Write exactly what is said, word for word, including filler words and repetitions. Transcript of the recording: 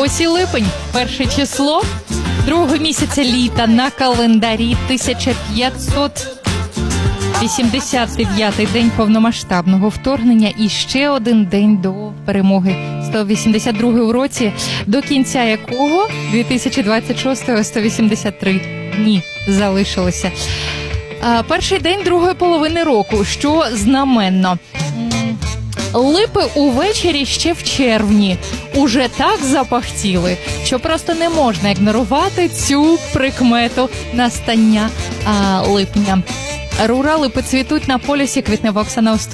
Ось і липень, перше число другого місяця літа на календарі, тисяча п'ятсот вісімдесят дев'ятий день повномасштабного вторгнення і ще один день до перемоги. сто вісімдесят другий у році, до кінця якого дві тисячі двадцять шостого сто вісімдесят три дні залишилося. А, перший день другої половини року, що знаменно. Липи увечері ще в червні уже так запахтіли, що просто не можна ігнорувати цю прикмету настання а, липня. Рура, липи цвітуть на полюсі, квітнева Оксана